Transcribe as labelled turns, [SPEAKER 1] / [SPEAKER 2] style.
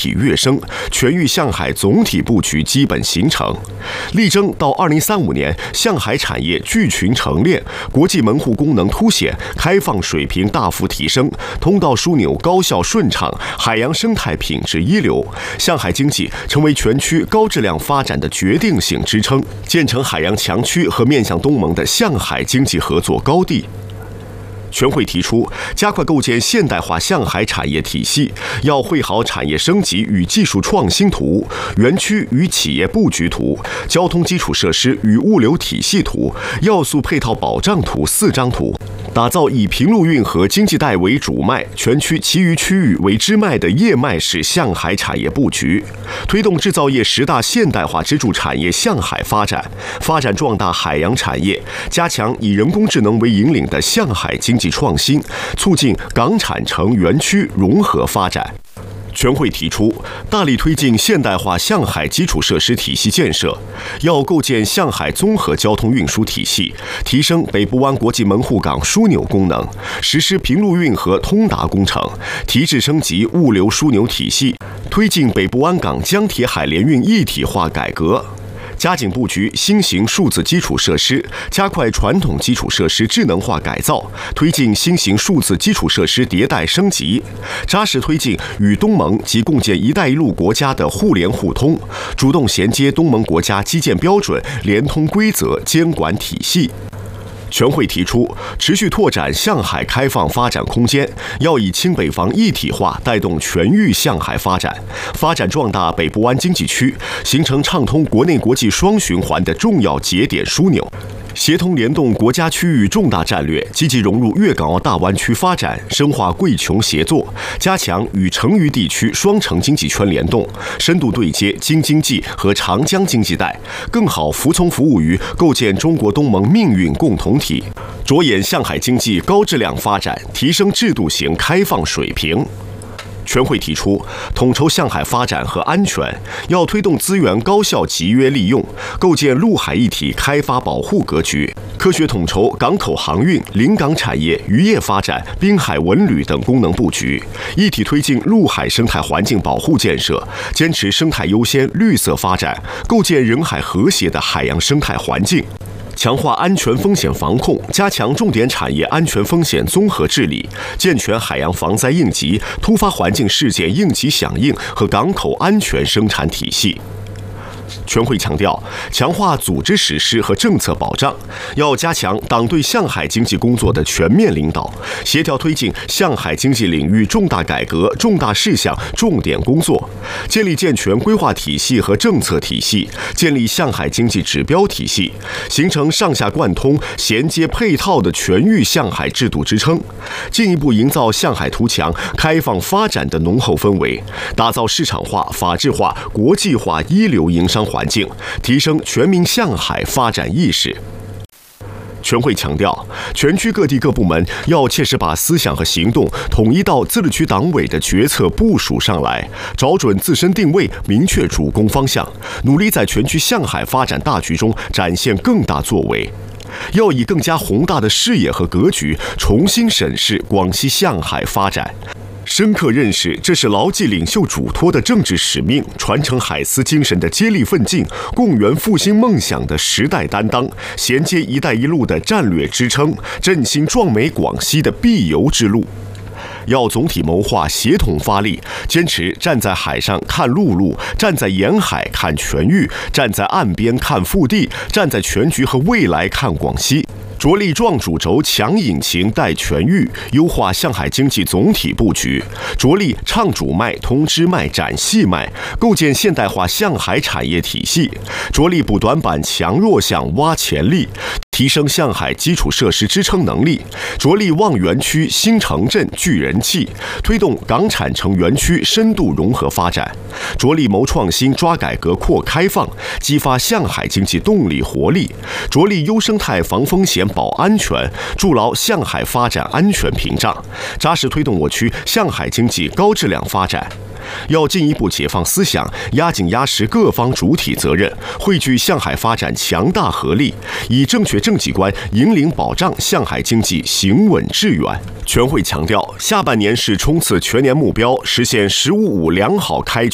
[SPEAKER 1] 体跃升，全域向海总体布局基本形成，力争到2035年，向海产业聚群成链，国际门户功能凸显，开放水平大幅提升，通道枢纽高效顺畅，海洋生态品质一流，向海经济成为全区高质量发展的决定性支撑，建成海洋强区和面向东盟的向海经济合作高地。全会提出，加快构建现代化向海产业体系，要绘好产业升级与技术创新图、园区与企业布局图、交通基础设施与物流体系图、要素配套保障图4张图，打造以平陆运河经济带为主脉、全区其余区域为支脉的叶脉式向海产业布局，推动制造业10大现代化支柱产业向海发展，发展壮大海洋产业，加强以人工智能为引领的向海经济创新，促进港产城园区融合发展。全会提出，大力推进现代化向海基础设施体系建设，要构建向海综合交通运输体系，提升北部湾国际门户港枢纽功能，实施平陆运河通达工程，提质升级物流枢纽体系，推进北部湾港江铁海联运一体化改革。加紧布局新型数字基础设施，加快传统基础设施智能化改造，推进新型数字基础设施迭代升级，扎实推进与东盟及共建“一带一路”国家的互联互通，主动衔接东盟国家基建标准、联通规则、监管体系。全会提出，持续拓展向海开放发展空间，要以清北防一体化带动全域向海发展，发展壮大北部湾经济区，形成畅通国内国际双循环的重要节点枢纽。协同联动国家区域重大战略，积极融入粤港澳大湾区发展，深化贵琼协作，加强与成渝地区双城经济圈联动，深度对接京津冀和长江经济带，更好服从服务于构建中国东盟命运共同体，着眼向海经济高质量发展，提升制度型开放水平。全会提出，统筹向海发展和安全，要推动资源高效集约利用，构建陆海一体开发保护格局，科学统筹港口航运、临港产业、渔业发展、滨海文旅等功能布局，一体推进陆海生态环境保护建设，坚持生态优先、绿色发展，构建人海和谐的海洋生态环境。强化安全风险防控，加强重点产业安全风险综合治理，健全海洋防灾应急、突发环境事件应急响应和港口安全生产体系。全会强调，强化组织实施和政策保障，要加强党对向海经济工作的全面领导，协调推进向海经济领域重大改革、重大事项、重点工作，建立健全规划体系和政策体系，建立向海经济指标体系，形成上下贯通、衔接配套的全域向海制度支撑，进一步营造向海图强、开放发展的浓厚氛围，打造市场化、法治化、国际化一流营商环境，提升全民向海发展意识。全会强调，全区各地各部门要切实把思想和行动统一到自治区党委的决策部署上来，找准自身定位，明确主攻方向，努力在全区向海发展大局中展现更大作为。要以更加宏大的视野和格局，重新审视广西向海发展。深刻认识这是牢记领袖嘱托的政治使命，传承海思精神的接力奋进，共圆复兴梦想的时代担当，衔接“一带一路”的战略支撑，振兴壮美广西的必游之路。要总体谋划、协同发力，坚持站在海上看陆路，站在沿海看全域，站在岸边看腹地，站在全局和未来看广西。着力壮主轴、强引擎、带全域，优化向海经济总体布局；着力畅主脉、通支脉、展细脉，构建现代化向海产业体系；着力补短板、强弱项、挖潜力，提升向海基础设施支撑能力；着力望园区、新城镇聚人气，推动港产城园区深度融合发展；着力谋创新、抓改革、扩开放，激发向海经济动力活力；着力优生态、防风险、保安全，筑牢向海发展安全屏障，扎实推动我区向海经济高质量发展。要进一步解放思想，压紧压实各方主体责任，汇聚向海发展强大合力，以正确政绩观引领保障向海经济行稳致远。全会强调，下半年是冲刺全年目标，实现“十五五”良好开局。